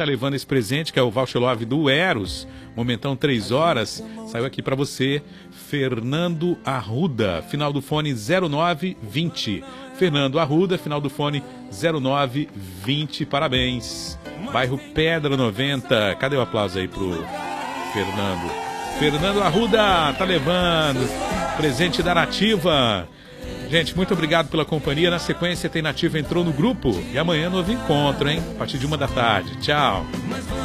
tá levando esse presente, que é o Voucher Love do Eros, momentão 3 horas, saiu aqui para você, Fernando Arruda, final do fone 0920. Fernando Arruda, final do fone 0920, parabéns. Bairro Pedra 90, cadê o aplauso aí pro Fernando? Fernando Arruda tá levando presente da Nativa. Gente, muito obrigado pela companhia. Na sequência tem Nativa Entrou no Grupo. E amanhã novo encontro, hein? A partir de 1 da tarde. Tchau.